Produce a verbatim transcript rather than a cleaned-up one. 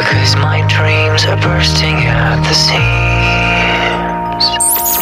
Because my dreams are bursting at the seams.